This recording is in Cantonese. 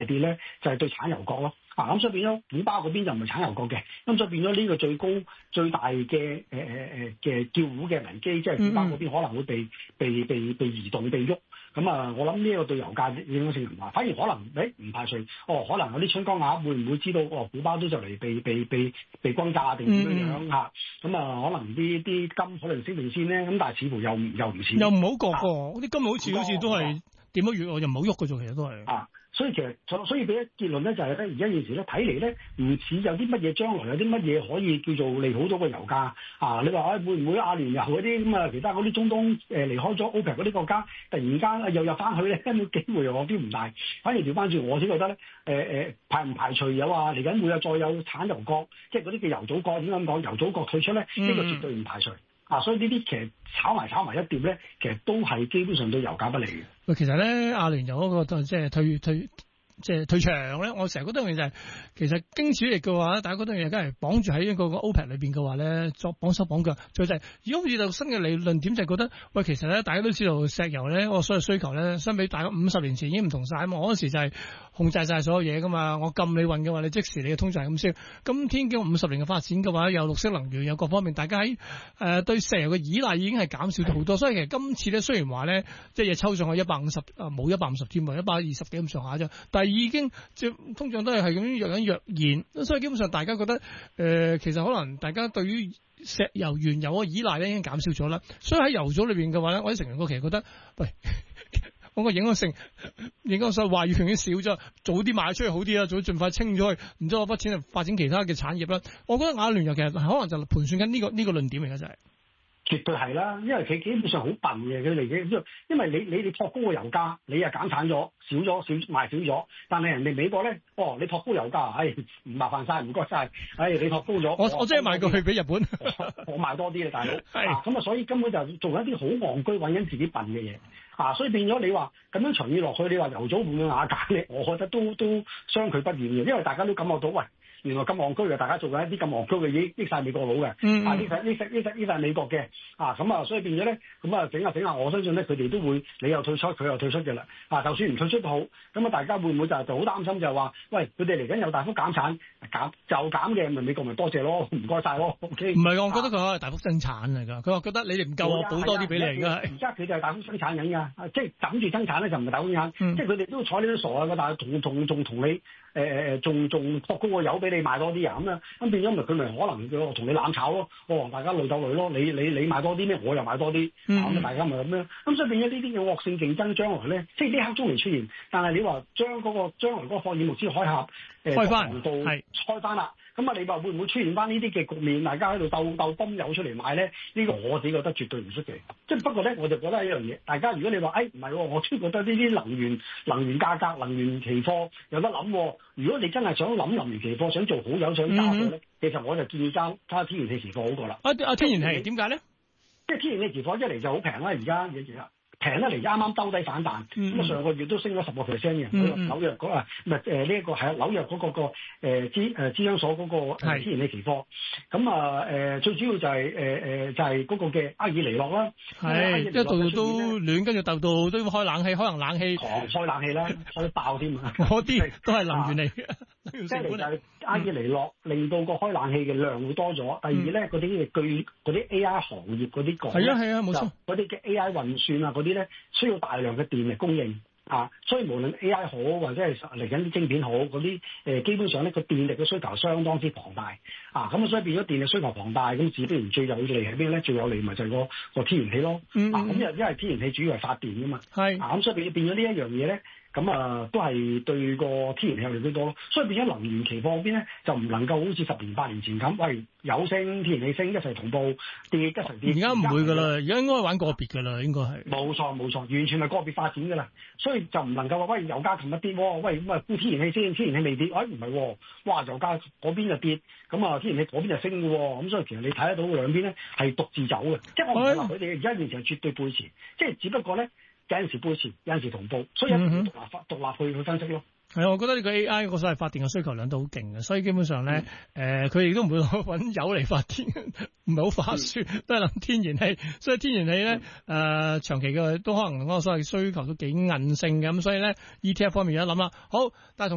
跌咧，就係對產油國咯。咁所以變咗古巴嗰邊就唔係產油國嘅，咁所以變咗呢個最大嘅叫苦嘅危機，即係古巴嗰邊可能會被移動被喐。咁我諗呢個對油價影響性唔大，反而可能唔排除可能有啲春江鴨會唔會知道古巴都就嚟被轟炸定點樣嚇？咁可能啲金可能升定先咧，咁但係似乎又唔似， 又唔好覺喎，啲金好似都係點咗月，我就唔好喐嘅啫，其實都係。 所以俾一結論咧，就係咧，而家現時咧睇嚟咧，唔似有啲乜嘢將來有啲乜嘢可以叫做利好到個油價你話會唔會阿聯酋嗰啲咁啊，其他嗰啲中東離開咗 OPEC 嗰啲國家，突然間又入翻去咧，根本機會我啲唔大。反而調翻轉，我先覺得咧，排唔排除有話嚟緊會有再有產油國，即係嗰啲叫油組國點咁講，油組國退出咧，呢個絕對唔排除。所以呢啲其實炒埋一碟咧，其實都係基本上對油價不利嘅。 喂，其實咧，阿聯酋嗰個即係退場咧，我成日覺得就係其實經此力嘅話，大家覺得嘢梗係綁住喺一個 OPEC 裏邊嘅話咧，作綁手綁腳。最就係如果好似就新嘅理論點就係覺得，喂，其實咧大家都知道石油咧，我所有需求咧，相比大概50年前已經唔同晒啊嘛。我嗰時就係控制晒所有嘢噶嘛，我禁你運嘅話，你即時你嘅通脹係咁燒。今天經過50年嘅發展嘅話，有綠色能源，有各方面，大家喺對石油嘅依賴已經係減少咗好多。所以其實今次咧，雖然話咧即係抽上去150冇150添喎，120幾咁上下啫，但係已經即係通脹都係咁若然，所以基本上大家覺得其實可能大家對於石油原油嘅依賴咧已經減少咗啦。所以喺油組裏邊嘅話咧，我啲成員國其實覺得，喂，我個影響所話語權已經少咗，早啲賣出去好啲啦，早啲盡快清咗去，唔知攞筆錢嚟發展其他嘅產業啦。我覺得阿聯酋其實可能就盤算緊呢個論點嚟嘅就係。 絕對係啦，因為佢基本上好笨嘅，佢嚟嘅，因為你托高個油價，你又減產咗，少賣少咗，但係人哋美國咧，你托高油價，唔麻煩晒，唔該晒，你托高咗， 我即係賣過去俾日本， 我賣多啲啦，大佬，咁所以根本就做一啲好戇居揾緊自己笨嘅嘢，所以變咗你話咁樣長遠落去，你話油組會唔會瓦解咧？我覺得都相距不遠嘅，因為大家都感覺到，喂，原來咁戇居嘅，大家做緊一啲咁戇居嘅嘢，益晒美國佬嘅，益晒美國嘅，所以變咗咧，整下，我相信咧佢哋都會，你又退出，佢又退出嘅啦，就算唔退出都好，大家會唔會就好擔心就係話，喂，佢哋嚟緊有大幅減產，減嘅，咪美國咪多謝咯，唔該晒咯 ，OK。 唔係，我覺得佢係大幅生產嚟㗎，佢話覺得你哋唔夠，我補多啲俾你㗎。 而家佢就係大幅生產緊㗎，即係等住生產咧就唔係大幅生產，即係佢哋都睬你都傻啊，但係仲同你仲托高個油俾你賣多啲啊咁變咗咪佢咪可能同你攬炒咯，大家累鬥累咯，你賣多啲咩，我又賣多啲，咁大家咪咁樣，咁所以變咗呢啲嘅惡性競爭將來咧，即係呢刻仲未出現，但係你話將來嗰個霍爾木茲海峽開翻開翻啦。咁你話會唔會出現翻呢啲嘅局面？大家喺度鬥泵油出嚟買咧？呢個我自己覺得絕對唔出奇。即係不過咧，我就覺得係一樣嘢。大家如果你話唔係，我真係覺得呢啲能源價格、能源期貨有得諗。如果你真係想諗能源期貨，想做好友、想加貨咧，其實我就建議揸天然氣期貨好過啦。 天然氣點解咧？ 即係天然氣期貨一嚟就好平啦，而家嘢其實。平得嚟啱啱兜底反彈，咁上個月都升咗10%嘅。紐約嗰呢一個係紐約嗰個資央所嗰個天然氣期貨，咁最主要就係嗰個嘅埃爾尼諾啦， 一度都暖，跟住鬥到都要開冷氣，可能冷氣狂開冷氣啦，開到爆添啊！ 嗰啲都係能源嚟嘅。 即係就係埃爾尼諾令到個開冷氣嘅量會多咗。第二咧，嗰啲 AI 行業嗰啲講係啊冇錯， 嗰啲嘅 AI 運算啊嗰啲咧需要大量嘅電力供應所以無論 AI 好或者係嚟緊啲晶片好嗰啲基本上咧個電力嘅需求相當之龐大咁所以變咗電力需求龐大，咁自不然最有利係咩咧？最有利咪就係個天然氣咯。咁因為天然氣主要係發電噶嘛，咁所以變咗呢一樣嘢咧。咁都係對個天然氣有利多咯，所以變咗能源期貨嗰邊咧就唔能夠好似10年8年前咁，喂有升天然氣升一齊同步跌一齊跌。 而家唔會㗎啦，而家應該玩個別㗎啦，應該係。冇錯，完全係個別發展㗎啦，所以就唔能夠話喂油價琴日跌，喂咁沽天然氣先，天然氣未跌，唔係，哇油價嗰邊就跌，咁天然氣嗰邊就升嘅，咁所以其實你睇得到兩邊咧係獨自走嘅，即係我唔係話佢哋而家完全係絕對背馳，即係只不過咧。有陣時背馳，有陣時同步，所以一定要獨立去分析咯。 係啊，我覺得呢個 AI 個所謂發電嘅需求量都好勁嘅，所以基本上咧，佢亦都唔會揾油嚟發電，唔係好划算，都係諗天然氣。所以天然氣咧，長期嘅都可能嗰個所謂需求都幾韌性嘅，咁所以咧 ETF 方面有得諗啦。好，但係同